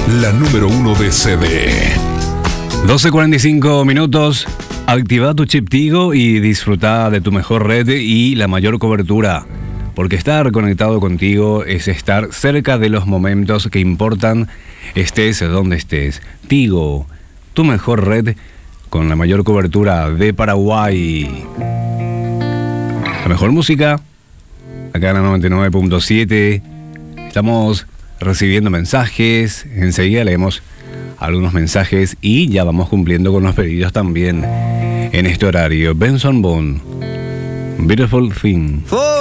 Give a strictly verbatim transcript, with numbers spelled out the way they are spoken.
la número uno de C D. doce cuarenta y cinco minutos. Activa tu chip Tigo y disfruta de tu mejor red y la mayor cobertura. Porque estar conectado contigo es estar cerca de los momentos que importan, estés donde estés. Tigo, tu mejor red con la mayor cobertura de Paraguay. La mejor música, acá en la noventa y nueve punto siete. Estamos recibiendo mensajes, enseguida leemos algunos mensajes y ya vamos cumpliendo con los pedidos también en este horario. Benson Boone, Beautiful Thing.